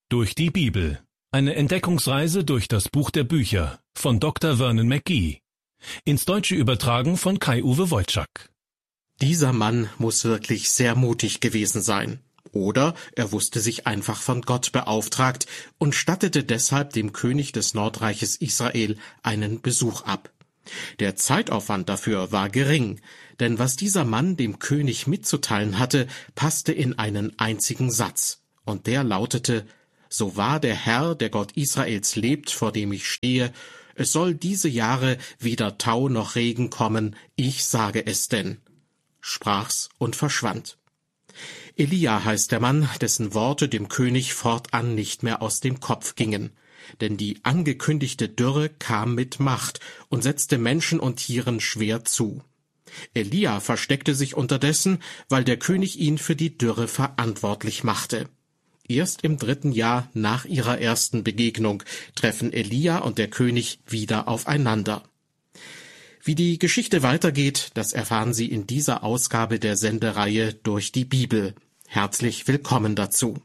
Durch die Bibel. Eine Entdeckungsreise durch das Buch der Bücher von Dr. Vernon McGee. Ins Deutsche übertragen von Kai-Uwe Wojczak. Dieser Mann muss wirklich sehr mutig gewesen sein. Oder er wusste sich einfach von Gott beauftragt und stattete deshalb dem König des Nordreiches Israel einen Besuch ab. Der Zeitaufwand dafür war gering, denn was dieser Mann dem König mitzuteilen hatte, passte in einen einzigen Satz. Und der lautete: So wahr der Herr, der Gott Israels lebt, vor dem ich stehe, es soll diese Jahre weder Tau noch Regen kommen, ich sage es denn. Sprach's und verschwand. Elia heißt der Mann, dessen Worte dem König fortan nicht mehr aus dem Kopf gingen. Denn die angekündigte Dürre kam mit Macht und setzte Menschen und Tieren schwer zu. Elia versteckte sich unterdessen, weil der König ihn für die Dürre verantwortlich machte. Erst im 3. Jahr nach ihrer ersten Begegnung treffen Elia und der König wieder aufeinander. Wie die Geschichte weitergeht, das erfahren Sie in dieser Ausgabe der Sendereihe Durch die Bibel. Herzlich willkommen dazu.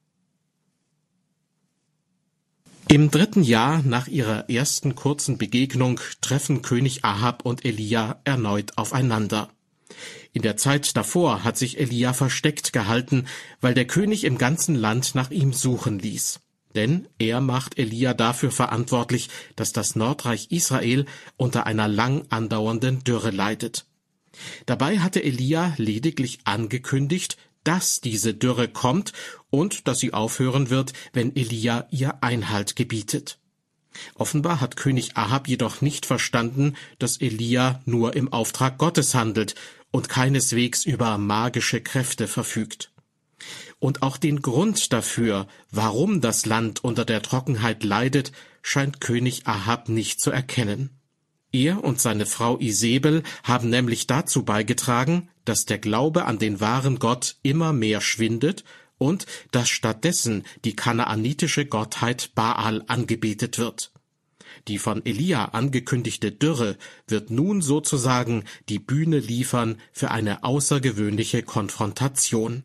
Im 3. Jahr nach ihrer ersten kurzen Begegnung treffen König Ahab und Elia erneut aufeinander. In der Zeit davor hat sich Elia versteckt gehalten, weil der König im ganzen Land nach ihm suchen ließ. Denn er macht Elia dafür verantwortlich, dass das Nordreich Israel unter einer lang andauernden Dürre leidet. Dabei hatte Elia lediglich angekündigt, dass diese Dürre kommt und dass sie aufhören wird, wenn Elia ihr Einhalt gebietet. Offenbar hat König Ahab jedoch nicht verstanden, dass Elia nur im Auftrag Gottes handelt und keineswegs über magische Kräfte verfügt. Und auch den Grund dafür, warum das Land unter der Trockenheit leidet, scheint König Ahab nicht zu erkennen. Er und seine Frau Isebel haben nämlich dazu beigetragen, dass der Glaube an den wahren Gott immer mehr schwindet und dass stattdessen die kanaanitische Gottheit Baal angebetet wird. Die von Elia angekündigte Dürre wird nun sozusagen die Bühne liefern für eine außergewöhnliche Konfrontation.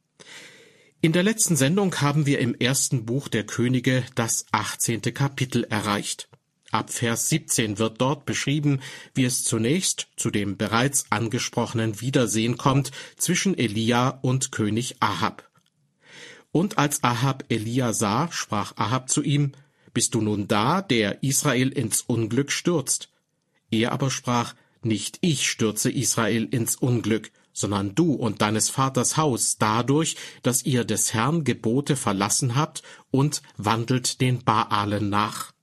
In der letzten Sendung haben wir im 1. Buch der Könige das 18. Kapitel erreicht. Ab Vers 17 wird dort beschrieben, wie es zunächst zu dem bereits angesprochenen Wiedersehen kommt zwischen Elia und König Ahab. Und als Ahab Elia sah, sprach Ahab zu ihm: Bist du nun da, der Israel ins Unglück stürzt? Er aber sprach: Nicht ich stürze Israel ins Unglück, sondern du und deines Vaters Haus dadurch, dass ihr des Herrn Gebote verlassen habt und wandelt den Baalen nach.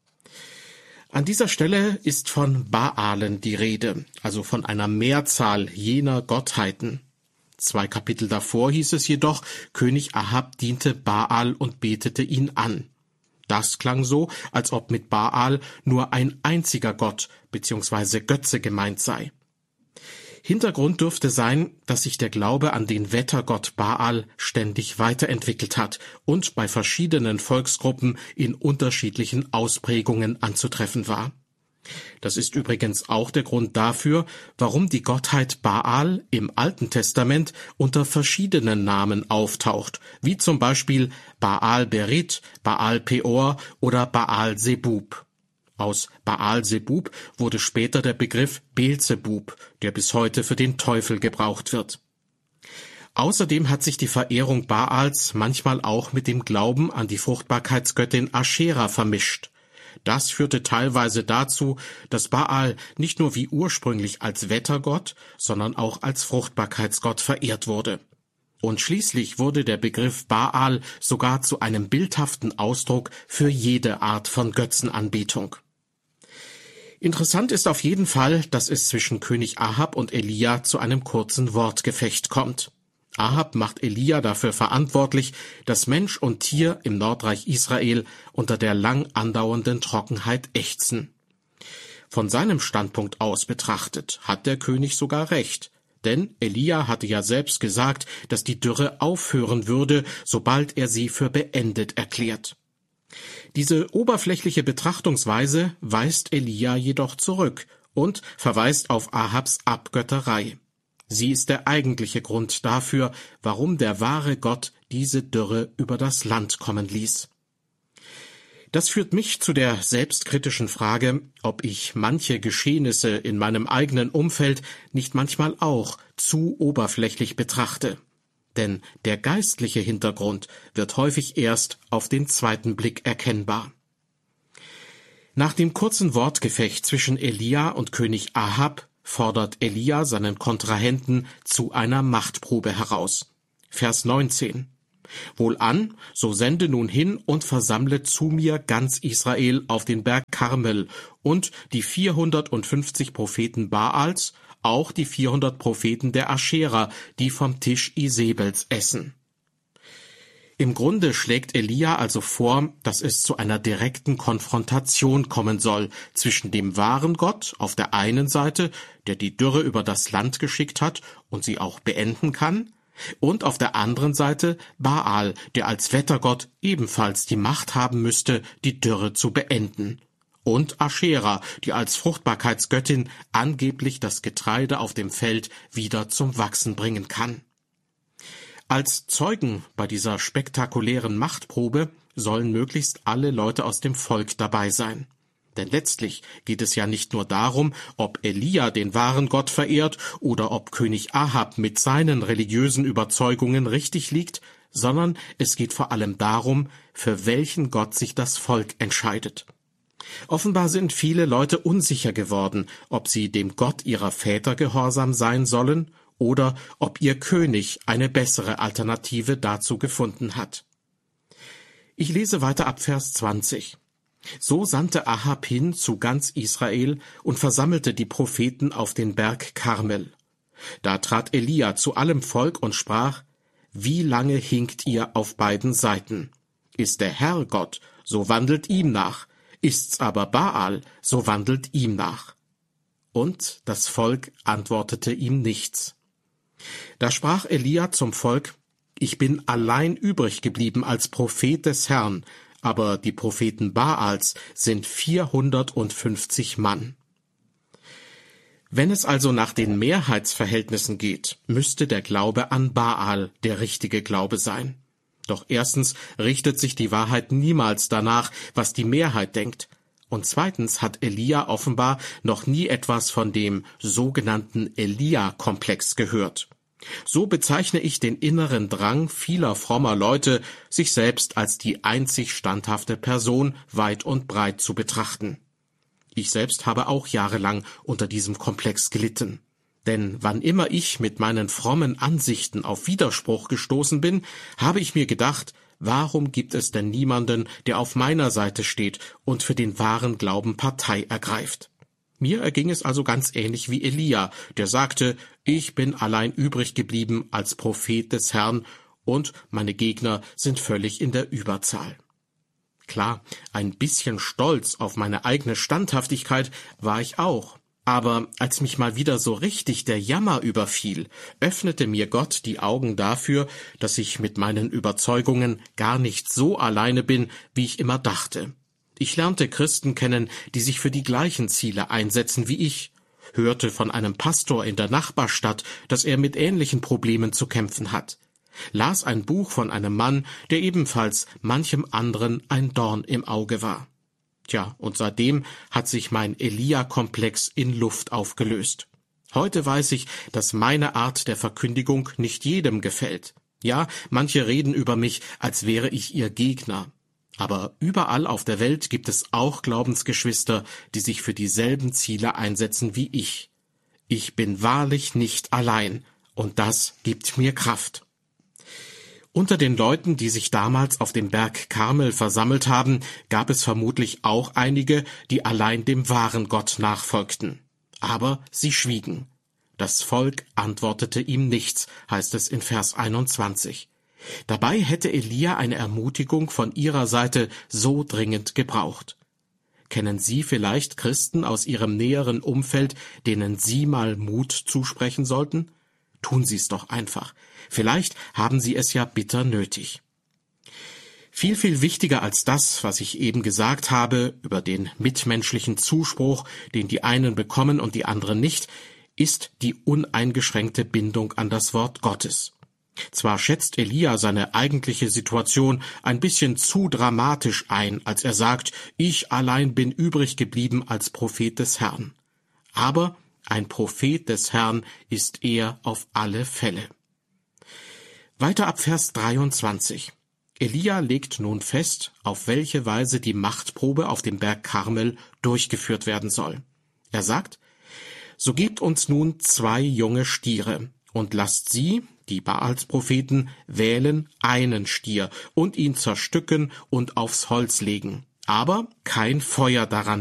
An dieser Stelle ist von Baalen die Rede, also von einer Mehrzahl jener Gottheiten. 2 Kapitel davor hieß es jedoch, König Ahab diente Baal und betete ihn an. Das klang so, als ob mit Baal nur ein einziger Gott bzw. Götze gemeint sei. Hintergrund dürfte sein, dass sich der Glaube an den Wettergott Baal ständig weiterentwickelt hat und bei verschiedenen Volksgruppen in unterschiedlichen Ausprägungen anzutreffen war. Das ist übrigens auch der Grund dafür, warum die Gottheit Baal im Alten Testament unter verschiedenen Namen auftaucht, wie zum Beispiel Baal Berit, Baal Peor oder Baal Zebub. Aus Baal Zebub wurde später der Begriff Beelzebub, der bis heute für den Teufel gebraucht wird. Außerdem hat sich die Verehrung Baals manchmal auch mit dem Glauben an die Fruchtbarkeitsgöttin Aschera vermischt. Das führte teilweise dazu, dass Baal nicht nur wie ursprünglich als Wettergott, sondern auch als Fruchtbarkeitsgott verehrt wurde. Und schließlich wurde der Begriff Baal sogar zu einem bildhaften Ausdruck für jede Art von Götzenanbetung. Interessant ist auf jeden Fall, dass es zwischen König Ahab und Elia zu einem kurzen Wortgefecht kommt. Ahab macht Elia dafür verantwortlich, dass Mensch und Tier im Nordreich Israel unter der lang andauernden Trockenheit ächzen. Von seinem Standpunkt aus betrachtet hat der König sogar recht, denn Elia hatte ja selbst gesagt, dass die Dürre aufhören würde, sobald er sie für beendet erklärt. Diese oberflächliche Betrachtungsweise weist Elia jedoch zurück und verweist auf Ahabs Abgötterei. Sie ist der eigentliche Grund dafür, warum der wahre Gott diese Dürre über das Land kommen ließ. Das führt mich zu der selbstkritischen Frage, ob ich manche Geschehnisse in meinem eigenen Umfeld nicht manchmal auch zu oberflächlich betrachte. Denn der geistliche Hintergrund wird häufig erst auf den zweiten Blick erkennbar. Nach dem kurzen Wortgefecht zwischen Elia und König Ahab fordert Elia seinen Kontrahenten zu einer Machtprobe heraus. Vers 19. Wohlan, so sende nun hin und versammle zu mir ganz Israel auf den Berg Karmel und die 450 Propheten Baals, auch die 400 Propheten der Aschera, die vom Tisch Isebels essen. Im Grunde schlägt Elia also vor, dass es zu einer direkten Konfrontation kommen soll zwischen dem wahren Gott auf der einen Seite, der die Dürre über das Land geschickt hat und sie auch beenden kann, und auf der anderen Seite Baal, der als Wettergott ebenfalls die Macht haben müsste, die Dürre zu beenden. Und Aschera, die als Fruchtbarkeitsgöttin angeblich das Getreide auf dem Feld wieder zum Wachsen bringen kann. Als Zeugen bei dieser spektakulären Machtprobe sollen möglichst alle Leute aus dem Volk dabei sein. Denn letztlich geht es ja nicht nur darum, ob Elia den wahren Gott verehrt oder ob König Ahab mit seinen religiösen Überzeugungen richtig liegt, sondern es geht vor allem darum, für welchen Gott sich das Volk entscheidet. Offenbar sind viele Leute unsicher geworden, ob sie dem Gott ihrer Väter gehorsam sein sollen oder ob ihr König eine bessere Alternative dazu gefunden hat. Ich lese weiter ab Vers 20. So sandte Ahab hin zu ganz Israel und versammelte die Propheten auf den Berg Karmel. Da trat Elia zu allem Volk und sprach: Wie lange hinkt ihr auf beiden Seiten? Ist der Herr Gott, so wandelt ihm nach. Ist's aber Baal, so wandelt ihm nach. Und das Volk antwortete ihm nichts. Da sprach Elia zum Volk: Ich bin allein übrig geblieben als Prophet des Herrn, aber die Propheten Baals sind 450 Mann. Wenn es also nach den Mehrheitsverhältnissen geht, müsste der Glaube an Baal der richtige Glaube sein. Doch erstens richtet sich die Wahrheit niemals danach, was die Mehrheit denkt. Und zweitens hat Elia offenbar noch nie etwas von dem sogenannten Elia-Komplex gehört. So bezeichne ich den inneren Drang vieler frommer Leute, sich selbst als die einzig standhafte Person weit und breit zu betrachten. Ich selbst habe auch jahrelang unter diesem Komplex gelitten. Denn wann immer ich mit meinen frommen Ansichten auf Widerspruch gestoßen bin, habe ich mir gedacht, warum gibt es denn niemanden, der auf meiner Seite steht und für den wahren Glauben Partei ergreift? Mir erging es also ganz ähnlich wie Elia, der sagte, ich bin allein übrig geblieben als Prophet des Herrn und meine Gegner sind völlig in der Überzahl. Klar, ein bisschen stolz auf meine eigene Standhaftigkeit war ich auch. Aber als mich mal wieder so richtig der Jammer überfiel, öffnete mir Gott die Augen dafür, dass ich mit meinen Überzeugungen gar nicht so alleine bin, wie ich immer dachte. Ich lernte Christen kennen, die sich für die gleichen Ziele einsetzen wie ich, hörte von einem Pastor in der Nachbarstadt, dass er mit ähnlichen Problemen zu kämpfen hat, las ein Buch von einem Mann, der ebenfalls manchem anderen ein Dorn im Auge war. Tja, und seitdem hat sich mein Elia-Komplex in Luft aufgelöst. Heute weiß ich, dass meine Art der Verkündigung nicht jedem gefällt. Ja, manche reden über mich, als wäre ich ihr Gegner. Aber überall auf der Welt gibt es auch Glaubensgeschwister, die sich für dieselben Ziele einsetzen wie ich. Ich bin wahrlich nicht allein, und das gibt mir Kraft. Unter den Leuten, die sich damals auf dem Berg Karmel versammelt haben, gab es vermutlich auch einige, die allein dem wahren Gott nachfolgten. Aber sie schwiegen. Das Volk antwortete ihm nichts, heißt es in Vers 21. Dabei hätte Elia eine Ermutigung von ihrer Seite so dringend gebraucht. Kennen Sie vielleicht Christen aus Ihrem näheren Umfeld, denen Sie mal Mut zusprechen sollten? Tun Sie es doch einfach. Vielleicht haben Sie es ja bitter nötig. Viel, viel wichtiger als das, was ich eben gesagt habe, über den mitmenschlichen Zuspruch, den die einen bekommen und die anderen nicht, ist die uneingeschränkte Bindung an das Wort Gottes. Zwar schätzt Elia seine eigentliche Situation ein bisschen zu dramatisch ein, als er sagt, ich allein bin übrig geblieben als Prophet des Herrn. Aber ein Prophet des Herrn ist er auf alle Fälle. Weiter ab Vers 23. Elia legt nun fest, auf welche Weise die Machtprobe auf dem Berg Karmel durchgeführt werden soll. Er sagt, so gebt uns nun 2 junge Stiere und lasst sie, die Baals-Propheten, wählen einen Stier und ihn zerstücken und aufs Holz legen, aber kein Feuer daran